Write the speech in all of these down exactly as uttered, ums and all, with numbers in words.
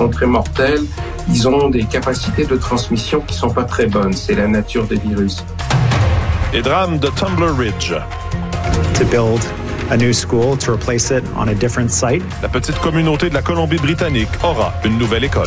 sont très mortels, ils ont des capacités de transmission qui ne sont pas très bonnes. C'est la nature des virus. Les drames de Tumbler Ridge. To build a new school, to replace it on a different site. La petite communauté de la Colombie-Britannique aura une nouvelle école.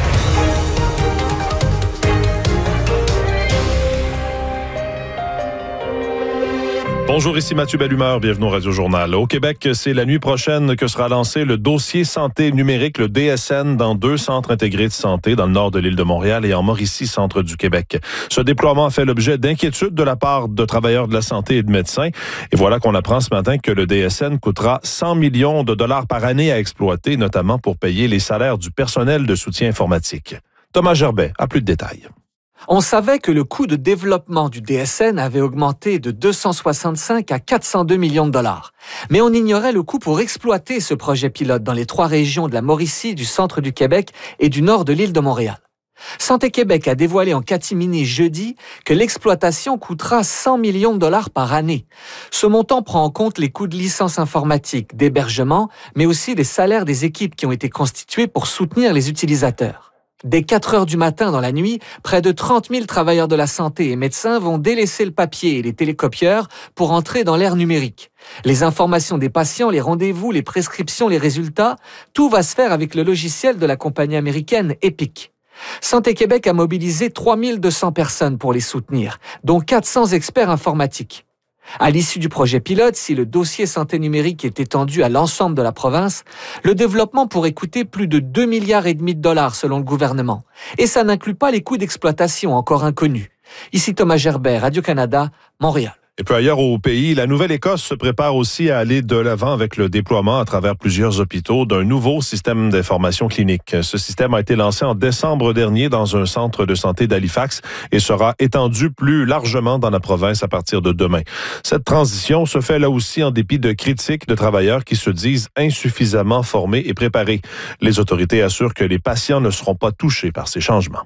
Bonjour, ici Mathieu Bellumeur, bienvenue au Radio-Journal. Au Québec, c'est la nuit prochaine que sera lancé le dossier santé numérique, le D S N, dans deux centres intégrés de santé, dans le nord de l'île de Montréal et en Mauricie, centre du Québec. Ce déploiement fait l'objet d'inquiétudes de la part de travailleurs de la santé et de médecins. Et voilà qu'on apprend ce matin que le D S N coûtera cent millions de dollars par année à exploiter, notamment pour payer les salaires du personnel de soutien informatique. Thomas Gerbet a plus de détails. On savait que le coût de développement du D S N avait augmenté de deux cent soixante-cinq à quatre cent deux millions de dollars. Mais on ignorait le coût pour exploiter ce projet pilote dans les trois régions de la Mauricie, du centre du Québec et du nord de l'île de Montréal. Santé Québec a dévoilé en catimini jeudi que l'exploitation coûtera cent millions de dollars par année. Ce montant prend en compte les coûts de licence informatique, d'hébergement, mais aussi les salaires des équipes qui ont été constituées pour soutenir les utilisateurs. Dès quatre heures du matin dans la nuit, près de trente mille travailleurs de la santé et médecins vont délaisser le papier et les télécopieurs pour entrer dans l'ère numérique. Les informations des patients, les rendez-vous, les prescriptions, les résultats, tout va se faire avec le logiciel de la compagnie américaine Epic. Santé Québec a mobilisé trois mille deux cents personnes pour les soutenir, dont quatre cents experts informatiques. À l'issue du projet pilote, si le dossier santé numérique est étendu à l'ensemble de la province, le développement pourrait coûter plus de deux milliards et demi de dollars selon le gouvernement. Et ça n'inclut pas les coûts d'exploitation encore inconnus. Ici Thomas Gerbet, Radio-Canada, Montréal. Et puis ailleurs au pays, la Nouvelle-Écosse se prépare aussi à aller de l'avant avec le déploiement à travers plusieurs hôpitaux d'un nouveau système d'information clinique. Ce système a été lancé en décembre dernier dans un centre de santé d'Halifax et sera étendu plus largement dans la province à partir de demain. Cette transition se fait là aussi en dépit de critiques de travailleurs qui se disent insuffisamment formés et préparés. Les autorités assurent que les patients ne seront pas touchés par ces changements.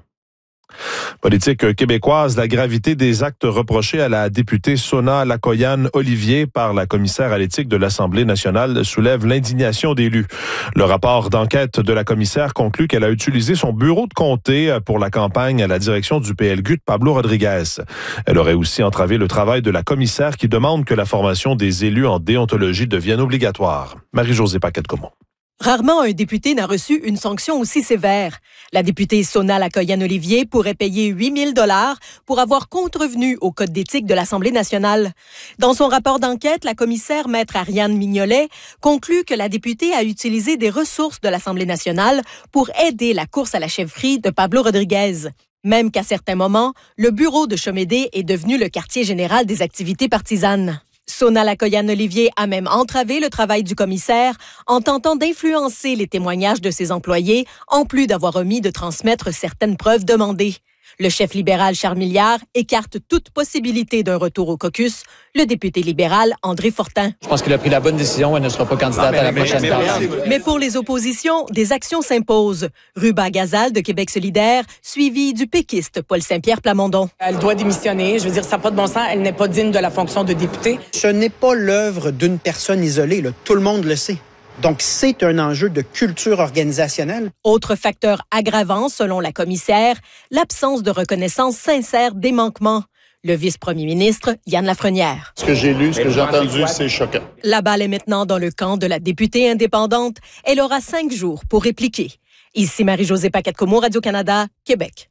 Politique québécoise, la gravité des actes reprochés à la députée Sona Lakoyan-Olivier par la commissaire à l'éthique de l'Assemblée nationale soulève l'indignation d'élus. Le rapport d'enquête de la commissaire conclut qu'elle a utilisé son bureau de comté pour la campagne à la direction du P L Q de Pablo Rodriguez. Elle aurait aussi entravé le travail de la commissaire qui demande que la formation des élus en déontologie devienne obligatoire. Marie-Josée Paquette-Comont. Rarement un député n'a reçu une sanction aussi sévère. La députée Sona Lakoyan-Olivier pourrait payer huit mille dollars pour avoir contrevenu au code d'éthique de l'Assemblée nationale. Dans son rapport d'enquête, la commissaire maître Ariane Mignolet conclut que la députée a utilisé des ressources de l'Assemblée nationale pour aider la course à la chefferie de Pablo Rodriguez. Même qu'à certains moments, le bureau de Chomédé est devenu le quartier général des activités partisanes. Sona Lakoyan-Olivier a même entravé le travail du commissaire en tentant d'influencer les témoignages de ses employés, en plus d'avoir omis de transmettre certaines preuves demandées. Le chef libéral Charles Milliard écarte toute possibilité d'un retour au caucus. Le député libéral André Fortin. Je pense qu'il a pris la bonne décision. Elle ne sera pas candidate non, mais, à la mais, prochaine campagne. Mais pour les oppositions, des actions s'imposent. Ruba Gazal de Québec solidaire, suivi du péquiste Paul Saint-Pierre Plamondon. Elle doit démissionner. Je veux dire, ça n'a pas de bon sens. Elle n'est pas digne de la fonction de députée. Ce n'est pas l'œuvre d'une personne isolée. Là. Tout le monde le sait. Donc, c'est un enjeu de culture organisationnelle. Autre facteur aggravant, selon la commissaire, l'absence de reconnaissance sincère des manquements. Le vice-premier ministre, Yann Lafrenière. Ce que j'ai lu, ce que j'ai entendu, c'est choquant. La balle est maintenant dans le camp de la députée indépendante. Elle aura cinq jours pour répliquer. Ici Marie-Josée Paquette-Comont, Radio-Canada, Québec.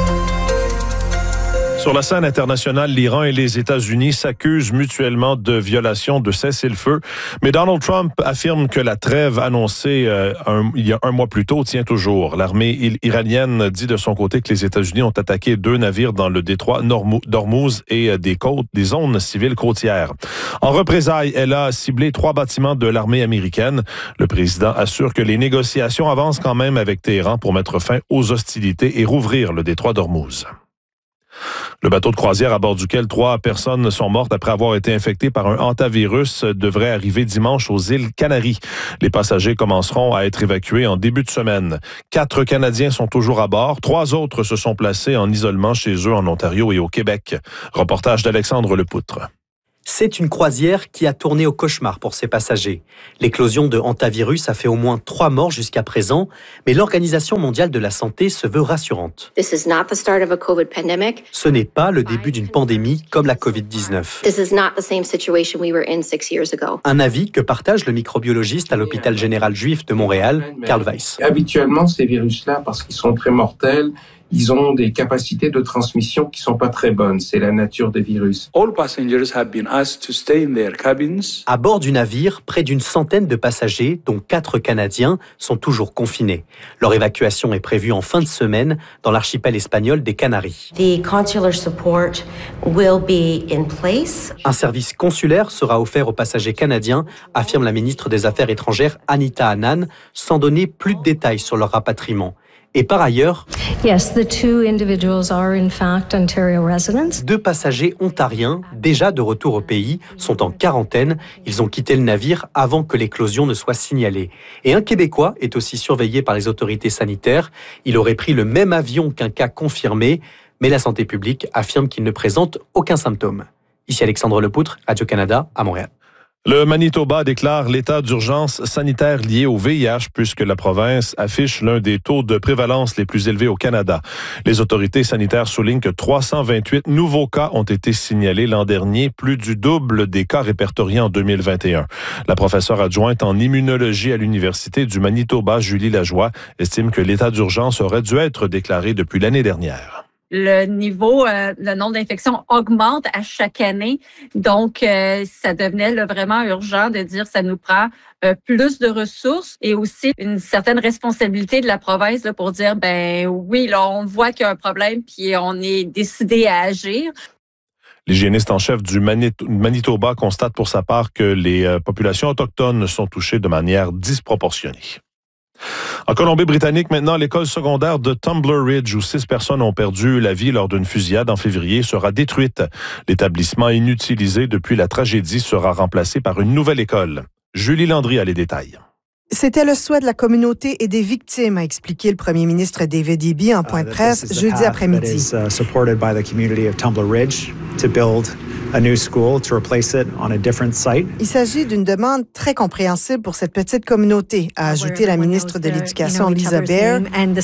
Sur la scène internationale, l'Iran et les États-Unis s'accusent mutuellement de violation de cessez-le-feu. Mais Donald Trump affirme que la trêve annoncée euh, un, il y a un mois plus tôt tient toujours. L'armée iranienne dit de son côté que les États-Unis ont attaqué deux navires dans le détroit d'Ormuz et des côtes, des zones civiles côtières. En représailles, elle a ciblé trois bâtiments de l'armée américaine. Le président assure que les négociations avancent quand même avec Téhéran pour mettre fin aux hostilités et rouvrir le détroit d'Ormuz. Le bateau de croisière à bord duquel trois personnes sont mortes après avoir été infectées par un hantavirus devrait arriver dimanche aux îles Canaries. Les passagers commenceront à être évacués en début de semaine. Quatre Canadiens sont toujours à bord. Trois autres se sont placés en isolement chez eux en Ontario et au Québec. Reportage d'Alexandre Lepoutre. C'est une croisière qui a tourné au cauchemar pour ses passagers. L'éclosion de hantavirus a fait au moins trois morts jusqu'à présent, mais l'Organisation mondiale de la santé se veut rassurante. This is not the start of a COVID pandemic. Ce n'est pas le début d'une pandémie comme la covid dix-neuf. This is not the same situation we were in six years ago. Un avis que partage le microbiologiste à l'hôpital général juif de Montréal, Karl Weiss. Habituellement, ces virus-là, parce qu'ils sont très mortels, ils ont des capacités de transmission qui sont pas très bonnes. C'est la nature des virus. All passengers have been asked to stay in their cabins. À bord du navire, près d'une centaine de passagers, dont quatre Canadiens, sont toujours confinés. Leur évacuation est prévue en fin de semaine dans l'archipel espagnol des Canaries. The consular support will be in place. Un service consulaire sera offert aux passagers canadiens, affirme la ministre des Affaires étrangères Anita Anand, sans donner plus de détails sur leur rapatriement. Et par ailleurs, yes, the two individuals are in fact Ontario residents. Deux passagers ontariens, déjà de retour au pays, sont en quarantaine. Ils ont quitté le navire avant que l'éclosion ne soit signalée. Et un Québécois est aussi surveillé par les autorités sanitaires. Il aurait pris le même avion qu'un cas confirmé, mais la santé publique affirme qu'il ne présente aucun symptôme. Ici Alexandre Lepoutre, Radio-Canada, à Montréal. Le Manitoba déclare l'état d'urgence sanitaire lié au V I H puisque la province affiche l'un des taux de prévalence les plus élevés au Canada. Les autorités sanitaires soulignent que trois cent vingt-huit nouveaux cas ont été signalés l'an dernier, plus du double des cas répertoriés en deux mille vingt et un. La professeure adjointe en immunologie à l'Université du Manitoba, Julie Lajoie, estime que l'état d'urgence aurait dû être déclaré depuis l'année dernière. Le niveau, euh, le nombre d'infections augmente à chaque année. Donc, euh, ça devenait là, vraiment urgent de dire que ça nous prend euh, plus de ressources et aussi une certaine responsabilité de la province là, pour dire, ben oui, là, on voit qu'il y a un problème puis on est décidé à agir. L'hygiéniste en chef du Manitoba constate pour sa part que les euh, populations autochtones sont touchées de manière disproportionnée. En Colombie-Britannique, maintenant, l'école secondaire de Tumbler Ridge, où six personnes ont perdu la vie lors d'une fusillade en février, sera détruite. L'établissement inutilisé depuis la tragédie sera remplacé par une nouvelle école. Julie Landry a les détails. C'était le souhait de la communauté et des victimes, a expliqué le premier ministre David Eby en point de presse uh, jeudi après-midi. Il s'agit d'une demande très compréhensible pour cette petite communauté, a ajouté la ministre de l'Éducation Lisa Baer.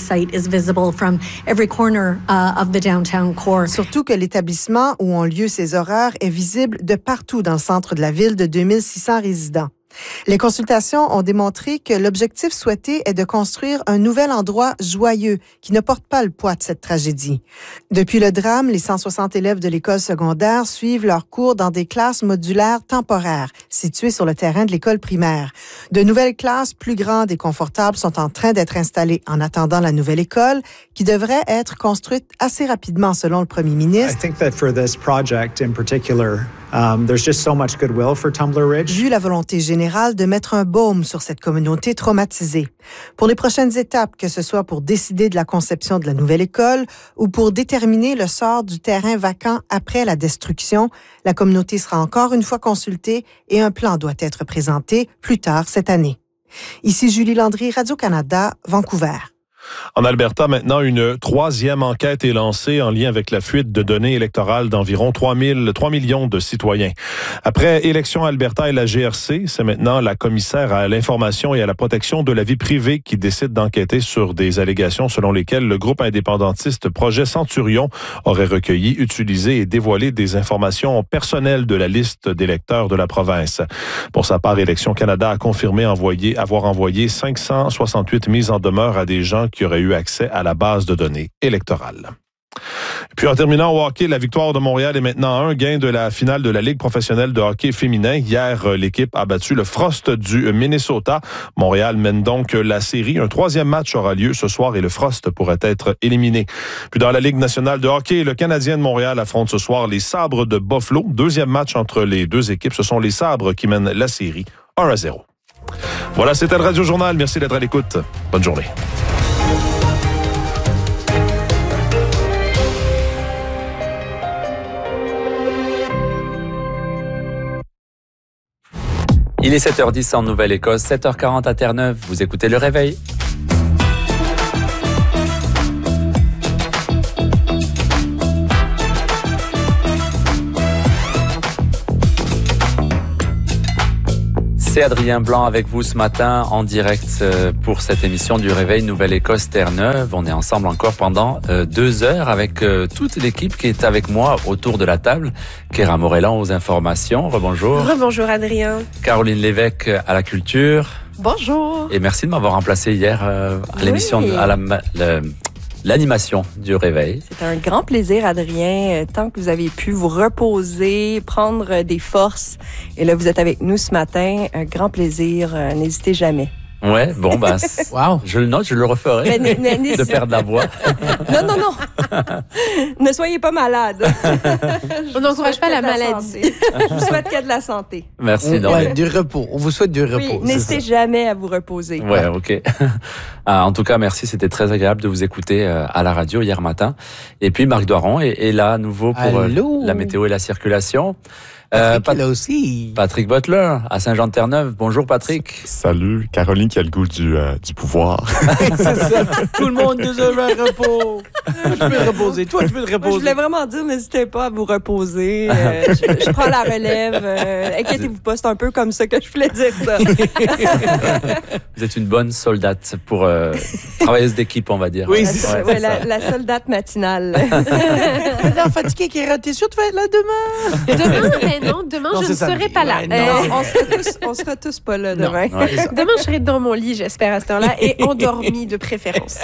Surtout que l'établissement où ont lieu ces horreurs est visible de partout dans le centre de la ville de deux mille six cents résidents. Les consultations ont démontré que l'objectif souhaité est de construire un nouvel endroit joyeux qui ne porte pas le poids de cette tragédie. Depuis le drame, les cent soixante élèves de l'école secondaire suivent leurs cours dans des classes modulaires temporaires situées sur le terrain de l'école primaire. De nouvelles classes plus grandes et confortables sont en train d'être installées en attendant la nouvelle école qui devrait être construite assez rapidement selon le premier ministre. I think that for this project in particular, Um, there's just so much goodwill for Tumbler Ridge. Vu la volonté générale de mettre un baume sur cette communauté traumatisée. Pour les prochaines étapes, que ce soit pour décider de la conception de la nouvelle école ou pour déterminer le sort du terrain vacant après la destruction, la communauté sera encore une fois consultée et un plan doit être présenté plus tard cette année. Ici Julie Landry, Radio-Canada, Vancouver. En Alberta, maintenant, une troisième enquête est lancée en lien avec la fuite de données électorales d'environ trois millions de citoyens. Après Élections Alberta et la G R C, c'est maintenant la commissaire à l'information et à la protection de la vie privée qui décide d'enquêter sur des allégations selon lesquelles le groupe indépendantiste Projet Centurion aurait recueilli, utilisé et dévoilé des informations personnelles de la liste d'électeurs de la province. Pour sa part, Élections Canada a confirmé envoyer, avoir envoyé cinq cent soixante-huit mises en demeure à des gens qui auraient eu accès à la base de données électorale. Puis en terminant au hockey, la victoire de Montréal est maintenant un gain de la finale de la Ligue professionnelle de hockey féminin. Hier, l'équipe a battu le Frost du Minnesota. Montréal mène donc la série. Un troisième match aura lieu ce soir et le Frost pourrait être éliminé. Puis dans la Ligue nationale de hockey, le Canadien de Montréal affronte ce soir les Sabres de Buffalo. Deuxième match entre les deux équipes. Ce sont les Sabres qui mènent la série un à zéro. Voilà, c'était le Radio Journal. Merci d'être à l'écoute. Bonne journée. Il est sept heures dix en Nouvelle-Écosse, sept heures quarante à Terre-Neuve. Vous écoutez Le Réveil. C'est Adrien Blanc avec vous ce matin en direct pour cette émission du Réveil Nouvelle-Écosse Terre-Neuve. On est ensemble encore pendant deux heures avec toute l'équipe qui est avec moi autour de la table. Kéra Morellan aux informations. Rebonjour. Rebonjour Adrien. Caroline Lévesque à la culture. Bonjour. Et merci de m'avoir remplacé hier à l'émission, oui. à la, la l'animation du Réveil. C'est un grand plaisir, Adrien, tant que vous avez pu vous reposer, prendre des forces. Et là, vous êtes avec nous ce matin. Un grand plaisir. N'hésitez jamais. Ouais, bon, bah, wow. je le note, je le referai. Mais, mais, mais, de perdre la voix. Non, non, non. Ne soyez pas malade. On n'encourage pas la maladie. Je vous souhaite qu'il y ait de la santé. Merci. On, ouais, du repos. On vous souhaite du repos. Oui, n'hésitez jamais à vous reposer. Ouais, ok. Ah, en tout cas, merci. C'était très agréable de vous écouter à la radio hier matin. Et puis, Marc Doiron est, est là à nouveau pour Allô. la météo et la circulation. Patrick euh, Pat- là aussi. Patrick Butler, à Saint-Jean-de-Terre-Neuve. Bonjour, Patrick. Salut. Caroline qui a le goût du, euh, du pouvoir. C'est ça. Tout le monde déserve un repos. Je peux te reposer. Toi, tu peux te reposer. Moi, je voulais vraiment dire, n'hésitez pas à vous reposer. Euh, je, je prends la relève. Euh, inquiétez-vous pas, c'est un peu comme ça que je voulais dire ça. Vous êtes une bonne soldate pour euh, travailleuse d'équipe, on va dire. Oui, c'est ça. Ouais, la, la soldate matinale. Non, fatigué, Kéra, t'es sûre de faire là demain? Demain, mais non, demain, non, je ne serai pas là. Ouais, euh, on, sera tous, on sera tous pas là demain. Ouais, demain, je serai dans mon lit, j'espère, à cette heure-là, et endormie de préférence.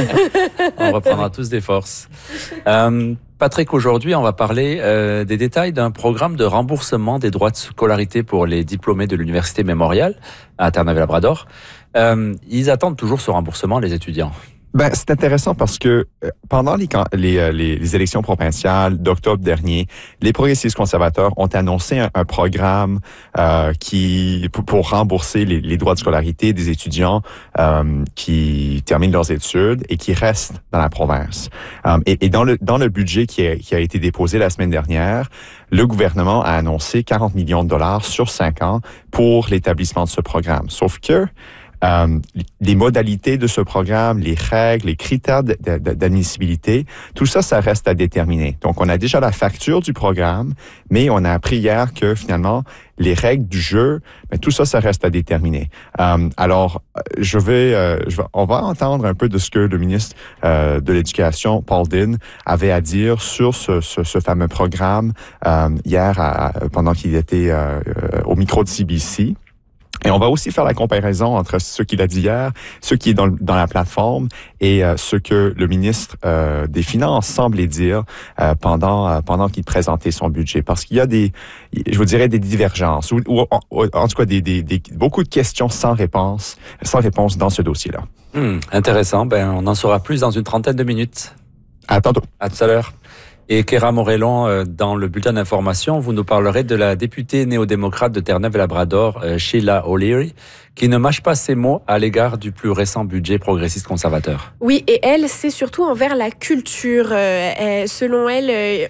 On reprendra tous des forces. Euh, Patrick, aujourd'hui, on va parler euh, des détails d'un programme de remboursement des droits de scolarité pour les diplômés de l'Université Mémorial à Terre-Neuve-Labrador. Euh, ils attendent toujours ce remboursement, les étudiants. Ben, c'est intéressant parce que euh, pendant les, les, les, les élections provinciales d'octobre dernier, les progressistes conservateurs ont annoncé un, un programme euh, qui pour, pour rembourser les, les droits de scolarité des étudiants euh, qui terminent leurs études et qui restent dans la province. Euh, et, et dans le dans le budget qui a, qui a été déposé la semaine dernière, le gouvernement a annoncé quarante millions de dollars sur cinq ans pour l'établissement de ce programme. Sauf que Euh, les modalités de ce programme, les règles, les critères de, de, d'admissibilité, tout ça, ça reste à déterminer. Donc, on a déjà la facture du programme, mais on a appris hier que finalement, les règles du jeu, mais tout ça, ça reste à déterminer. Euh, alors, je vais, euh, je vais, on va entendre un peu de ce que le ministre euh, de l'Éducation, Paul Dinn, avait à dire sur ce, ce, ce fameux programme euh, hier, à, pendant qu'il était euh, au micro de C B C. Et on va aussi faire la comparaison entre ce qu'il a dit hier, ce qui est dans, dans la plateforme et euh, ce que le ministre euh, des Finances semblait dire euh, pendant euh, pendant qu'il présentait son budget. Parce qu'il y a des, je vous dirais, des divergences ou, ou en, en tout cas des, des, des beaucoup de questions sans réponse, sans réponse dans ce dossier-là. Hum, intéressant. Ben, on en saura plus dans une trentaine de minutes. À tantôt. À tout à l'heure. Et Kéra Morellan, dans le bulletin d'information, vous nous parlerez de la députée néo-démocrate de Terre-Neuve-Labrador, Sheila O'Leary, qui ne mâche pas ses mots à l'égard du plus récent budget progressiste conservateur. Oui, et elle, c'est surtout envers la culture. Euh, selon elle, euh,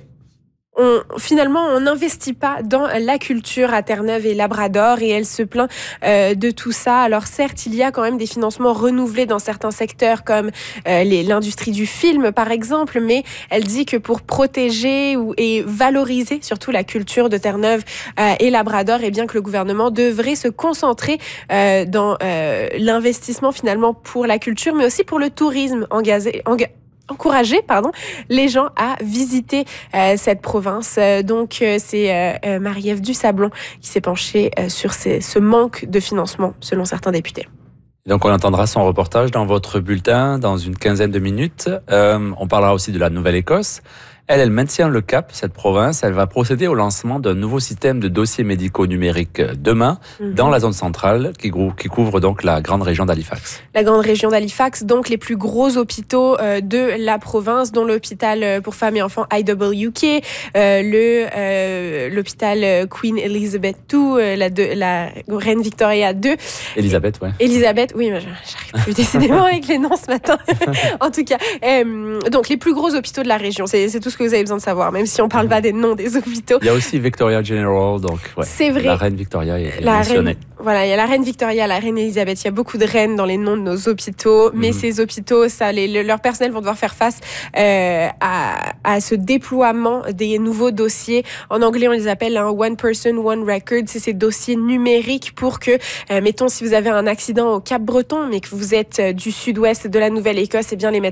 on, finalement, on n'investit pas dans la culture à Terre-Neuve et Labrador, et elle se plaint euh, de tout ça. Alors certes, il y a quand même des financements renouvelés dans certains secteurs comme euh, les, l'industrie du film, par exemple, mais elle dit que pour protéger ou, et valoriser surtout la culture de Terre-Neuve euh, et Labrador, eh bien que le gouvernement devrait se concentrer euh, dans euh, l'investissement finalement pour la culture, mais aussi pour le tourisme engagé. Enga- encourager pardon, les gens à visiter euh, cette province. Euh, donc, euh, c'est euh, Marie-Ève Dusablon qui s'est penchée euh, sur ces, ce manque de financement, selon certains députés. Donc, on entendra son reportage dans votre bulletin dans une quinzaine de minutes. Euh, on parlera aussi de la Nouvelle-Écosse. Elle, elle maintient le cap, cette province. Elle va procéder au lancement d'un nouveau système de dossiers médicaux numériques demain, mm-hmm. dans la zone centrale, qui, qui couvre donc la grande région d'Halifax. La grande région d'Halifax, donc les plus gros hôpitaux euh, de la province, dont l'hôpital pour femmes et enfants I W K, euh, le, euh, l'hôpital Queen Elizabeth deux, euh, la, de, la reine Victoria deux. Elisabeth, ouais. Elisabeth, oui, mais j'arrive plus décidément avec les noms ce matin. En tout cas, euh, donc les plus gros hôpitaux de la région, c'est, c'est tout ce que que vous avez besoin de savoir, même si on parle pas des noms des hôpitaux. Il y a aussi Victoria General, donc ouais, c'est vrai. La reine Victoria est, la est mentionnée. Reine, voilà, il y a la reine Victoria, la reine Elisabeth. Il y a beaucoup de reines dans les noms de nos hôpitaux, mais mm-hmm. ces hôpitaux, ça, les, le, leur personnel vont devoir faire face euh, à, à ce déploiement des nouveaux dossiers. En anglais, on les appelle un one person, one record. C'est ces dossiers numériques pour que, euh, mettons, si vous avez un accident au Cap-Breton, mais que vous êtes du sud-ouest de la Nouvelle-Écosse, eh bien les médecins